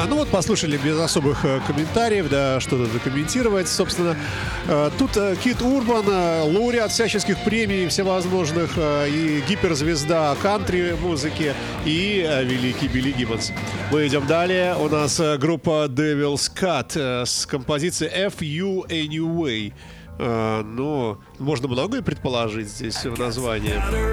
Ну вот, послушали без особых комментариев, да, что-то докомментировать, собственно. Тут Кит Урбан, лауреат всяческих премий всевозможных, и гиперзвезда кантри-музыки, и великий Билли Гиббонс. Мы идем далее. У нас группа Devil's Cut с композицией F.U. Anyway. Ну, можно многое предположить здесь в названии.